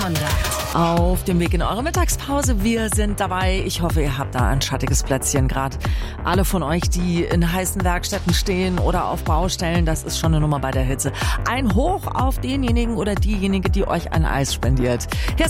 Auf dem Weg in eure Mittagspause. Wir sind dabei. Ich hoffe, ihr habt da ein schattiges Plätzchen. Gerade alle von euch, die in heißen Werkstätten stehen oder auf Baustellen, das ist schon eine Nummer bei der Hitze. Ein Hoch auf denjenigen oder diejenige, die euch ein Eis spendiert. Hier ist